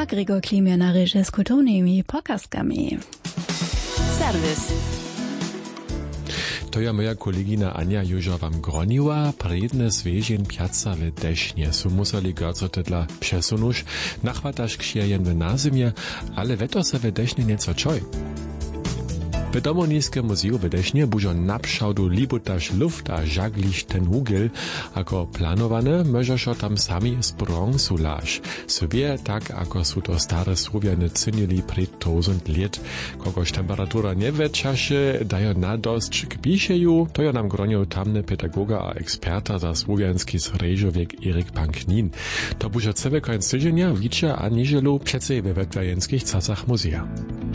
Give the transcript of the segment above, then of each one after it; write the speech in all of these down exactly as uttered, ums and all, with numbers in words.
a Gregor Klimia na režie s kulturnými pokazkami. Serwis. To je moja kolegina Anja Juža vám groniła, predne zwiežen piaca w desznie. Su museli gorco tedla przesunuš, nachwataš kšierjen w nazimie, ale weto se w desznie nieco czoj. W Domoniskim muzeum w Desznie bużo napszałdu libutaš luft a żagliš ten hugel, ako planowane, możeszo tam sami z bronzu laž. Sobie tak, ako su to stare Słowiany cynili przed tysiąc lat. Kogoż temperatura nie weczaše, dajo nadosć kpiszeju, to ja nam gronił tamny pedagoga a eksperta za słowiański sreżowiek Erik Panknin. To bużo całe końc tydzienia widzia a niżelu przece we wetwajenskich casach muzea.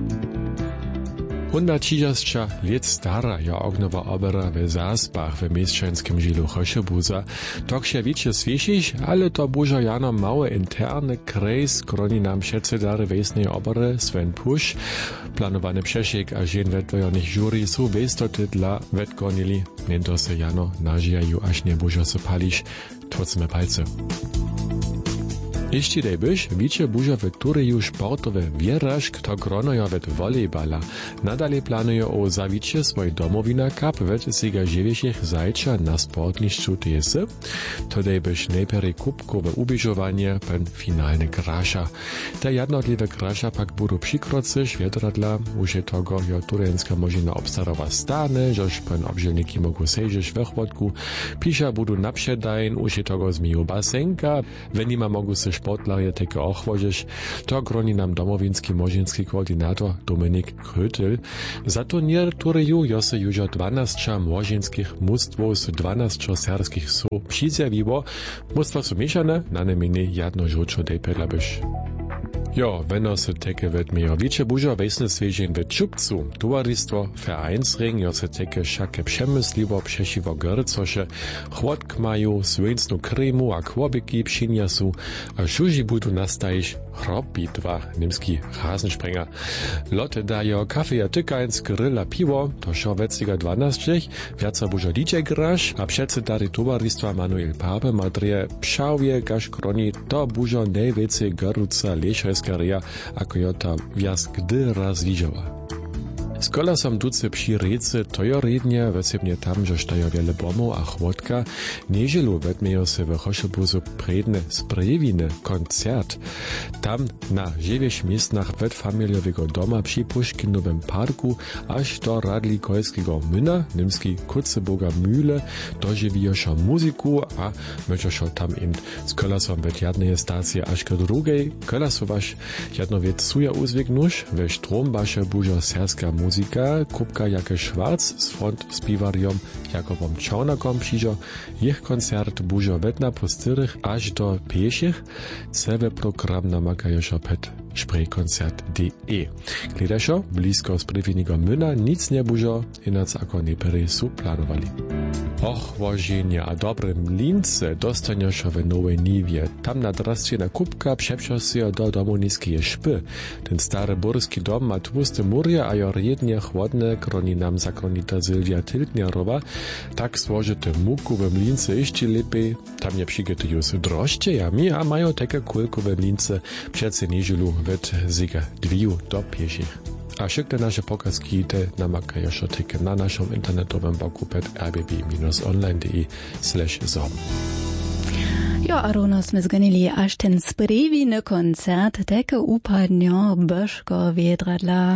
Hunda trzydzieści lat stara ja ognowa opera w Zaspach w mieszczańskim żylu Choszebuza. Tak się wiecie słyszeć, ale to bużo jano mały interny krejs, kroni nam wszyscy dary wiesnej opery Sven Pusch. Planowany przesiek a żen wetwajonych jury są westoty dla wetgonili, mięto se jano nażyjają aż nie bużo se palisz, tłocmy palce. Ještě dejbyš, víče buža v tureju sportove wieraż, kto gronoja wet volejbala. Nadalej planuje o zawicie swoj domowina cup wet siga żywieszych zajcza na sportniszczu T S. To dejbyš najpierw kubkowe ubieżowanie, pen finalny grasza. Te jednotliwe grasza pak budu przykrocy świetradla, uże tego jo turenska możina obstarowa stane, żoż pen obżelniki mogą sejrzeć we chłodku. Pisza budu naprzedajn, uże tego zmiju basenka, wenima mogą se sportlerje teke ochwožiš, to groni nam domowinski možinski koordynator Dominik Krötel. Za turnier tureju jo se južo dwanaście možinskich mustwów z dwanastu serbskich so přizjawiło. Mustwa su mieszane, na nemini jedno žučo dejpedlabyš. Jo, wenn se teke wird mir wiecie bužo wesne svežin w Čupcu. Towarzystwo Vereinsring jo se teke šake przemysliwo przesiwo grycoše, chłodk maju, swinsnu kremu a kłobiki pšinja su, a šuži budu nastajiš hrobbitwa, nimski Rasensprenger. Lotte dajo kafe a tykajns, grill a piwo, to šo weciga dwanaście, wiaca bužo D J graš, a předsedari towarzystwa Manuel Pape madrije pšavje gaš kroni, to bužo najvece garuca lešajska reja, ako jo ta wjaz gdy raz widziała. Skola som duce przy rece, to jo rednie, wesebnie tam, że stajo wiele bomów a chłodka, niedzielu wetmejo se w Choszebuzu predne sprejewiny koncert. Tam na dziewięć miejscach wet familiowego doma przy Puškinowym parku, aż do Radlikojskiego myna, nimski Kutzeboga Mühle, dożywiosza muzyku, a möčoszo tam im skola som wet jednej stacji aż do drugiej, kola so wasz jedno wiec suja uzwignusz, we Strombasze bužo serska muzyka, Muzika, Kupka Jake Schwarz z front spiwariom Jakobom Czornakom przyjdzie. Ich koncert bużo wetna po styrych aż do pieszych. Cały program namakajeszo pet spraykoncert kropka de. Gledajszo, blisko z prywiniego myna nic nie bużo, inac ako neperi su planowali. Och, wożenie a dobre mlince dostanieszo w Nowej Niwie. Tam na drastie na Kupka przepszo się do domoniskie szpy. Ten stary burski dom ma tłusty muria, a jo rednie chłodne, kroni nam zakronita Sylwia Tiltnierowa. Tak złożyte muku w mlince jeszcze lepiej. Tam nie przygotują się drożdżejami, a mają takie kulkowe mlince przece niedzielu wet ziga dwiu do pieszych. A wszystkie nasze pokazki te namakajeszo teke na naszym internetowym blogu pet r b b online kropka de slash zom. Jo, a runo sme zganili až ten sprejviny koncert teke upadnjo Božko Vedradla.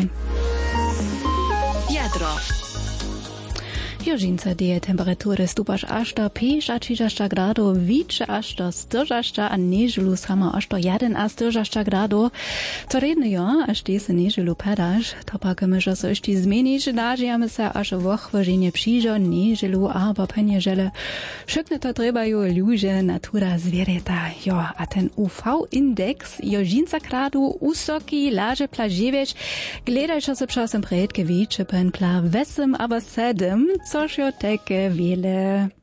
Jadro. Jožinca deje temperatury stupaš až do päťdesiat gradów, více až do štyridsať, a neželu sama až do jedenásť gradów. To redne jo, až ty se neželu padaš, to pak myžo so ešte zmeniš, nažijame se až v ochvoženie přížo, neželu, abo peniežele. Všetko to trebajú ľuže, natura, zviereta. Jo, a ten U V-index jožinca gradu usoki, laže plaževieš, gledajšo se časem predke více pen pla vesem, abo sedem, což jo teke wiele.